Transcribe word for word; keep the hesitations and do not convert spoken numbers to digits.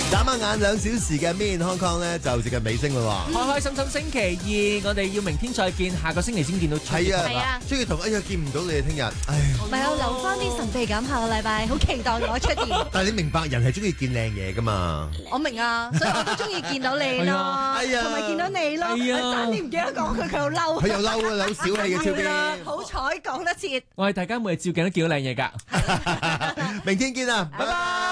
眨下眼兩小時嘅 Made in Hong Kong 咧就接近尾聲啦喎， 開開心心星期二，我哋要明天再見，下個星期先見到。 係啊， 係啊， 所以同哎呀見唔到你哋聽日，唉。 咪有留翻啲神秘感，下個禮拜好期待我出現。 但係你明白人係中意見靚嘢噶嘛？ 我明啊，所以我都中意見到你咯， 哎呀同埋見到你咯。 係啊爭啲唔記得講佢，佢好嬲。 佢又嬲啊，有小氣嘅超邊。 好彩講得切。 我哋大家每日照鏡都見到靚嘢㗎。 明天見啊，拜拜。